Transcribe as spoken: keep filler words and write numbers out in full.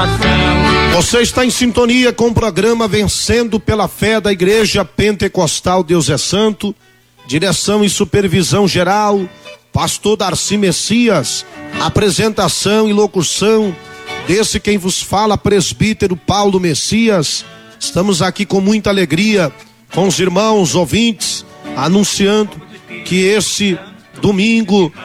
Você está em sintonia com o programa Vencendo pela Fé da Igreja Pentecostal Deus é Santo. Direção e supervisão geral, pastor Darcy Messias. Apresentação e locução desse quem vos fala, presbítero Paulo Messias. Estamos aqui com muita alegria com os irmãos ouvintes, anunciando que esse domingo